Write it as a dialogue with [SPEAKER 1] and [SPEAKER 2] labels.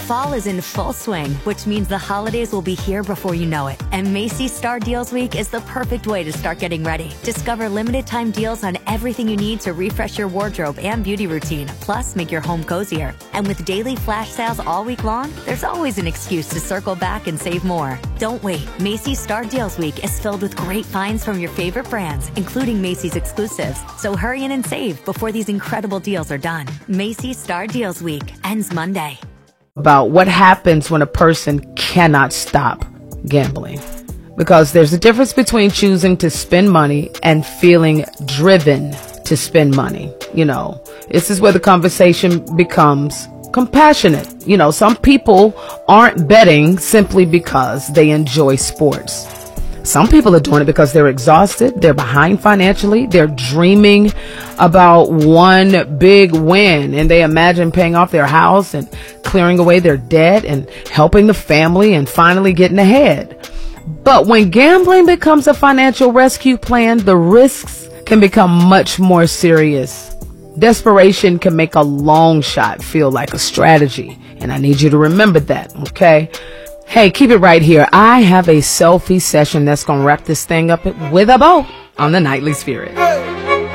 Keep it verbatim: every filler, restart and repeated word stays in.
[SPEAKER 1] Fall is in full swing, which means the holidays will be here before you know it. And Macy's Star Deals Week is the perfect way to start getting ready. Discover limited time deals on everything you need to refresh your wardrobe and beauty routine, plus make your home cozier. And with daily flash sales all week long, there's always an excuse to circle back and save more. Don't wait. Macy's Star Deals Week is filled with great finds from your favorite brands, including Macy's exclusives. So hurry in and save before these incredible deals are done. Macy's Star Deals Week ends Monday.
[SPEAKER 2] About what happens when a person cannot stop gambling. Because there's a difference between choosing to spend money and feeling driven to spend money. You know, this is where the conversation becomes compassionate. You know, some people aren't betting simply because they enjoy sports. Some people are doing it because they're exhausted, they're behind financially, they're dreaming about one big win, and they imagine paying off their house and clearing away their debt and helping the family and finally getting ahead. But when gambling becomes a financial rescue plan, the risks can become much more serious. Desperation can make a long shot feel like a strategy, and I need you to remember that, okay? Hey, keep it right here. I have a selfie session that's going to wrap this thing up with a bow on the Nightly Spirit.